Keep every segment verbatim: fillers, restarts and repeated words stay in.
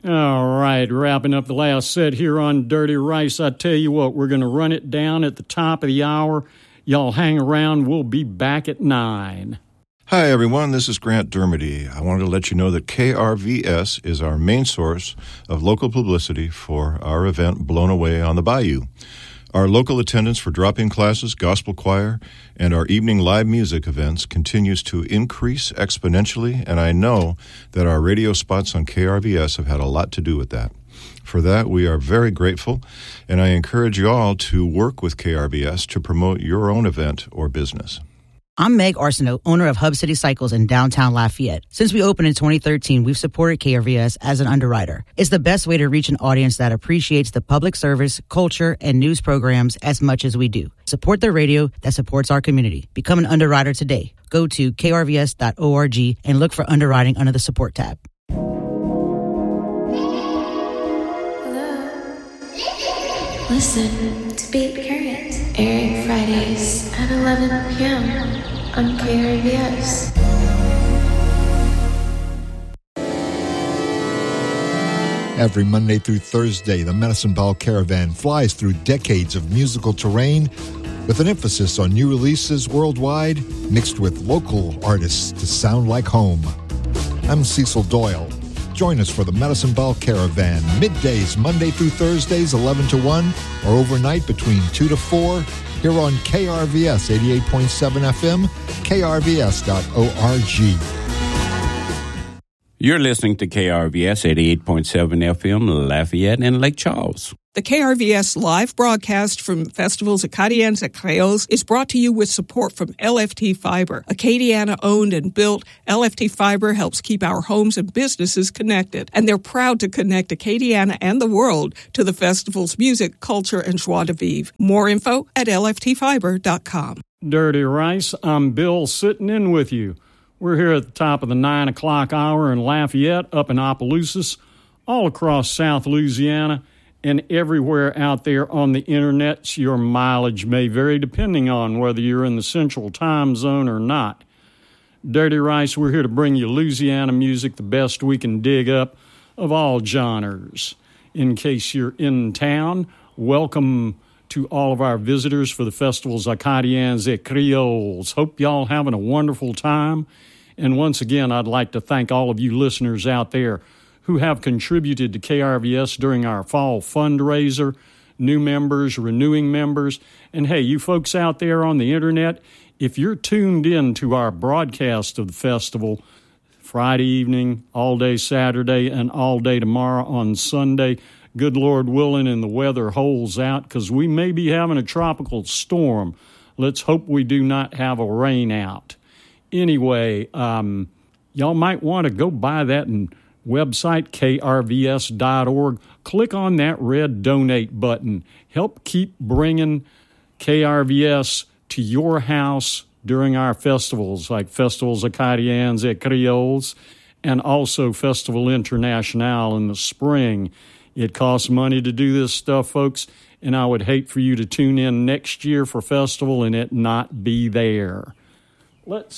All right, wrapping up the last set here on Dirty Rice. I tell you what, we're going to run it down at the top of the hour. Y'all hang around. We'll be back at nine. Hi, everyone. This is Grant Dermody. I wanted to let you know that K R V S is our main source of local publicity for our event, Blown Away on the Bayou. Our local attendance for drop-in classes, gospel choir, and our evening live music events continues to increase exponentially, and I know that our radio spots on K R V S have had a lot to do with that. For that, we are very grateful, and I encourage you all to work with K R V S to promote your own event or business. I'm Meg Arsenault, owner of Hub City Cycles in downtown Lafayette. Since we opened in twenty thirteen, we've supported K R V S as an underwriter. It's the best way to reach an audience that appreciates the public service, culture, and news programs as much as we do. Support the radio that supports our community. Become an underwriter today. Go to k r v s dot org and look for underwriting under the support tab. Listen to Beat Current, airing Fridays at eleven p.m. on K R V S. Every Monday through Thursday, the Medicine Ball Caravan flies through decades of musical terrain with an emphasis on new releases worldwide, mixed with local artists to sound like home. I'm Cecil Doyle. Join us for the Medicine Ball Caravan, middays Monday through Thursdays, eleven to one, or overnight between two to four, here on K R V S eighty-eight point seven F M, k r v s dot org. You're listening to K R V S eighty-eight point seven F M, Lafayette and Lake Charles. The K R V S live broadcast from Festivals Acadiens et Creoles is brought to you with support from L F T Fiber. Acadiana-owned and built, L F T Fiber helps keep our homes and businesses connected, and they're proud to connect Acadiana and the world to the festival's music, culture, and joie de vivre. More info at l f t fiber dot com. Dirty Rice, I'm Bill sitting in with you. We're here at the top of the nine o'clock hour in Lafayette, up in Opelousas, all across South Louisiana, and everywhere out there on the internet. Your mileage may vary depending on whether you're in the central time zone or not. Dirty Rice, we're here to bring you Louisiana music, the best we can dig up of all genres. In case you're in town, welcome to all of our visitors for the Festivals Acadiens et Creoles. Hope y'all having a wonderful time. And once again, I'd like to thank all of you listeners out there who have contributed to K R V S during our fall fundraiser, new members, renewing members. And hey, you folks out there on the internet, if you're tuned in to our broadcast of the festival Friday evening, all day Saturday, and all day tomorrow on Sunday, good Lord willing, and the weather holds out, because we may be having a tropical storm. Let's hope we do not have a rain out. Anyway, um, y'all might want to go by that and website, k r v s dot org. Click on that red donate button. Help keep bringing K R V S to your house during our festivals, like Festivals Acadiens et Creoles, and also Festival International in the spring. It costs money to do this stuff, folks, and I would hate for you to tune in next year for festival and it not be there. Let's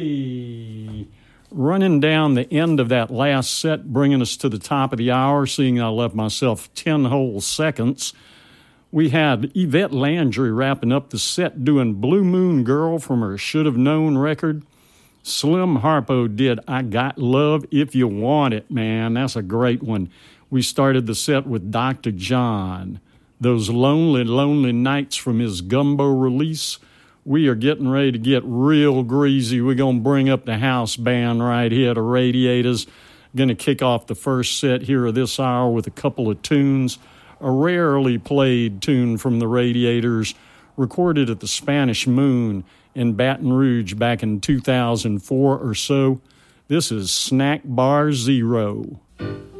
see. Running down the end of that last set, bringing us to the top of the hour, seeing I left myself ten whole seconds, we had Yvette Landry wrapping up the set doing Blue Moon Girl from her Should Have Known record. Slim Harpo did I Got Love If You Want It, man. That's a great one. We started the set with Doctor John. Those Lonely, Lonely Nights from his Gumbo release. We are getting ready to get real greasy. We're going to bring up the house band right here, the Radiators. Going to kick off the first set here of this hour with a couple of tunes. A rarely played tune from the Radiators, recorded at the Spanish Moon in Baton Rouge back in two thousand four or so. This is Snack Bar Zero.